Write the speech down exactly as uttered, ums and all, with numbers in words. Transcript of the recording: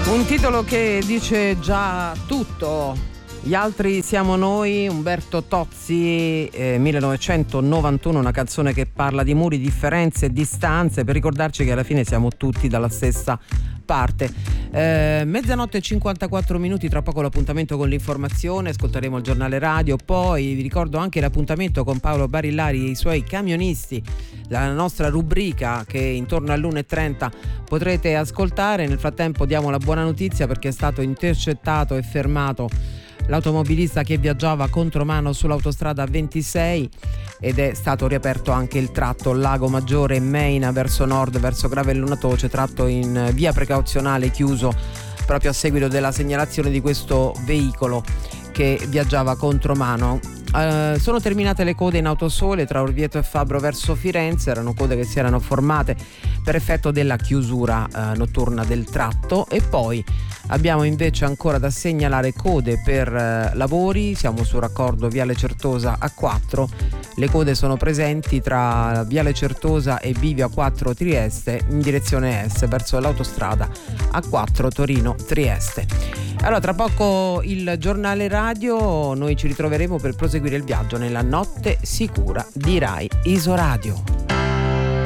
Un titolo che dice già tutto. Gli altri siamo noi, Umberto Tozzi, eh, millenovecentonovantuno, una canzone che parla di muri, differenze e distanze, per ricordarci che alla fine siamo tutti dalla stessa parte. Eh, mezzanotte e cinquantaquattro minuti, tra poco l'appuntamento con l'informazione, ascolteremo il giornale radio, poi vi ricordo anche l'appuntamento con Paolo Barillari e i suoi camionisti, la nostra rubrica che intorno all'una e trenta potrete ascoltare. Nel frattempo diamo la buona notizia perché è stato intercettato e fermato l'automobilista che viaggiava contromano sull'autostrada ventisei ed è stato riaperto anche il tratto Lago Maggiore Meina verso nord, verso Gravelluna Toce, tratto in via precauzionale chiuso proprio a seguito della segnalazione di questo veicolo che viaggiava contromano. Uh, sono terminate le code in Autosole tra Orvieto e Fabbro verso Firenze, erano code che si erano formate per effetto della chiusura uh, notturna del tratto, e poi abbiamo invece ancora da segnalare code per uh, lavori. Siamo sul raccordo Viale Certosa A quattro, le code sono presenti tra Viale Certosa e Bivio A quattro Trieste in direzione est verso l'autostrada A quattro Torino Trieste. Allora, tra poco il giornale radio, noi ci ritroveremo per proseguire il viaggio nella notte sicura di Rai Isoradio.